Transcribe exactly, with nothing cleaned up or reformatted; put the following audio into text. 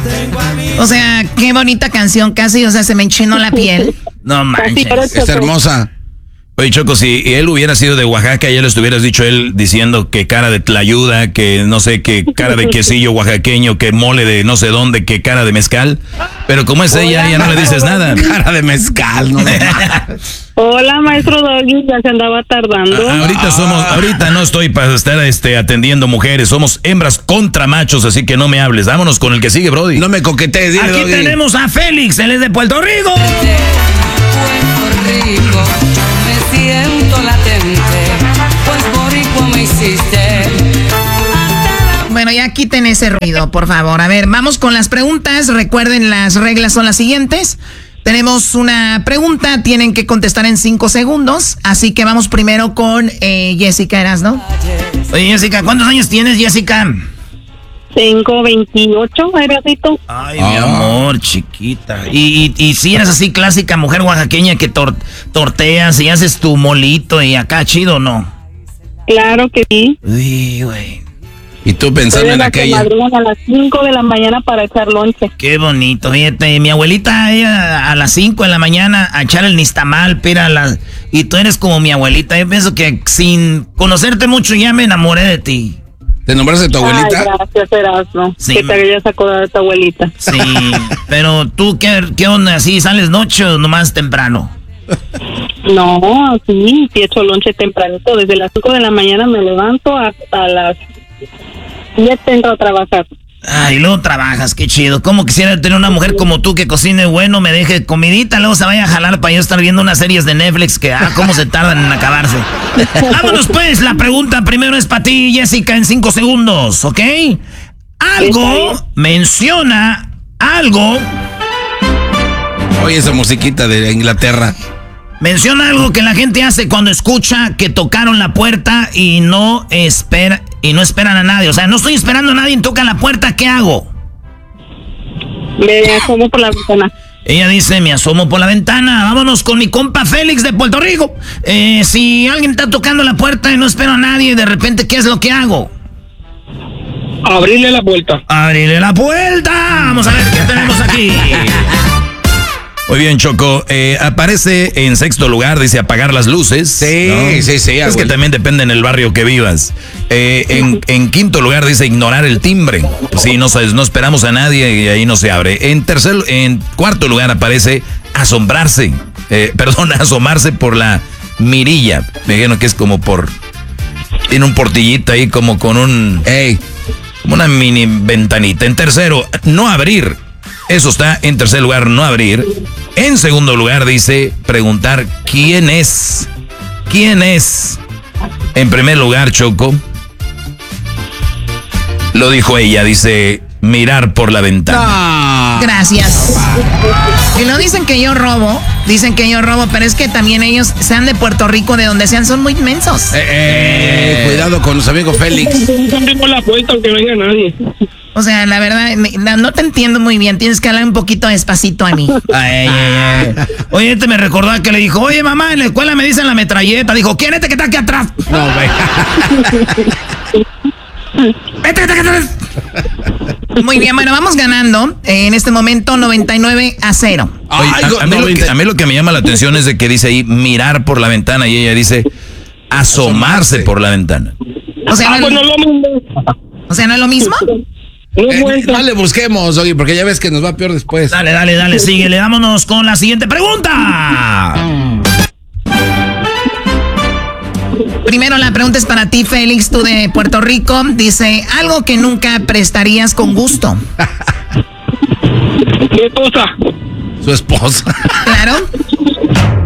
O sea, qué bonita canción, casi, o sea, se me enchinó la piel. No manches. Es hermosa. Oye, Choco, si él hubiera sido de Oaxaca, ya le estuvieras dicho él diciendo que cara de tlayuda, que no sé, que cara de quesillo oaxaqueño, que mole de no sé dónde, que cara de mezcal. Pero como es ella, ya no le dices nada. Cara de mezcal, ¿no? Hola, maestro Doggy, ya se andaba tardando. A- ahorita somos, ahorita no estoy para estar este, atendiendo mujeres, somos hembras contra machos, así que no me hables. Vámonos con el que sigue, Brody. No me coquetees, dile, Aquí Doggy. tenemos a Félix, él es de Puerto Rico. Puerto Rico, me siento latente, pues boricua me hiciste. Bueno, ya quiten ese ruido, por favor. A ver, vamos con las preguntas. Recuerden, las reglas son las siguientes. Tenemos una pregunta, tienen que contestar en cinco segundos. Así que vamos primero con eh, Jessica, ¿eras, no? Oye, Jessica, ¿cuántos años tienes, Jessica? Tengo veintiocho, Erasito. Ay, mi amor, chiquita. Y, y, y si eres así clásica mujer oaxaqueña que tor- torteas y haces tu molito y acá chido, ¿no? Claro que sí. Uy, güey. Y tú pensando Soy en de las que aquella. madrugan a las cinco de la mañana para echar lonche. Qué bonito, fíjate, mi abuelita ella a las cinco de la mañana a echar el nistamal, pira la, y tú eres como mi abuelita. Yo pienso que sin conocerte mucho ya me enamoré de ti. ¿Te nombraste tu abuelita? Ay, gracias, Erasmo. Sí. Que te hayas acordado de tu abuelita. Sí, pero tú, ¿qué, qué onda? ¿Sí sales noche o nomás temprano? No, sí, sí echo lonche tempranito. Desde las cinco de la mañana me levanto hasta las siete entro a trabajar. Ay, luego trabajas, qué chido. ¿Cómo quisiera tener una mujer como tú que cocine bueno, me deje comidita, luego se vaya a jalar para yo estar viendo unas series de Netflix que, ah, cómo se tardan en acabarse. Vámonos pues, la pregunta primero es para ti, Jessica, en cinco segundos, ¿ok? Algo, menciona algo, Oye, esa musiquita de Inglaterra. menciona algo que la gente hace cuando escucha que tocaron la puerta y no espera, y no esperan a nadie. O sea, no estoy esperando a nadie, toca la puerta, ¿qué hago? Me asomo por la ventana. Ella dice, me asomo por la ventana. Vámonos con mi compa Félix de Puerto Rico. Eh, si alguien está tocando la puerta y no espero a nadie, de repente, ¿qué es lo que hago? Abrirle la puerta. ¡Abrirle la puerta! Vamos a ver qué tenemos aquí. Muy bien, Choco. Eh, aparece en sexto lugar, dice apagar las luces. Sí, ¿no? sí, sí. Es que también depende en el barrio que vivas. Eh, en, en quinto lugar dice ignorar el timbre. Sí, no, sabes, no esperamos a nadie y ahí no se abre. En tercer, en cuarto lugar aparece asombrarse. Eh, perdón, asomarse por la mirilla. Me dijeron que es como por... Tiene un portillito ahí como con un... Ey. Como una mini ventanita. En tercero, no abrir. Eso está en tercer lugar, no abrir. En segundo lugar dice preguntar quién es. ¿Quién es? En primer lugar, Choco, lo dijo ella, dice mirar por la ventana. Gracias. Y lo dicen que yo robo, dicen que yo robo, pero es que también ellos, sean de Puerto Rico, de donde sean, son muy inmensos. Eh, eh, cuidado con los amigos Félix. Abrimos la puerta aunque no haya nadie. O sea, la verdad, me- no, no te entiendo muy bien, tienes que hablar un poquito despacito a mí. Ay, ay, ay. Oye, este me recordó que le dijo, oye mamá, en la escuela me dicen la metralleta. Dijo, ¿quién es este que está aquí atrás? No, güey. Vete, vete, vete, vete. Muy bien, bueno, vamos ganando eh, en este momento noventa y nueve a cero. Oye, Ay, a, a mí lo que, a mí lo que me llama la atención es de que dice ahí mirar por la ventana y ella dice asomarse por la ventana. O sea, Ah, no, pues no lo mismo. o sea, ¿no es lo mismo? No Eh, cuenta. no le busquemos, oye, porque ya ves que nos va peor después. Dale, dale, dale, síguele. Vámonos con la siguiente pregunta. Primero la pregunta es para ti, Félix, tú de Puerto Rico. Dice, algo que nunca prestarías con gusto. ¿Qué cosa? Su esposa. Claro.